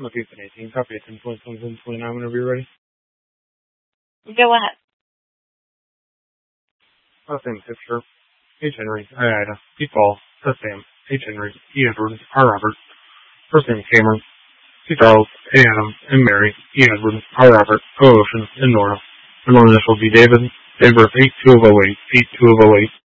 Timothy 18, copy at 10:27:29 whenever you're ready. Go ahead. Last name Sister. H. Henry, I. Ida, P. Paul, S. Sam, H. Henry, E. Edwards, R. Robert. First name Cameron, C. Charles, A. Adam, M. Mary, E. Edwards, R. Robert, O. Ocean, and Nora. Middle initial D. David. Date of birth 8/2/08, 8/2/08.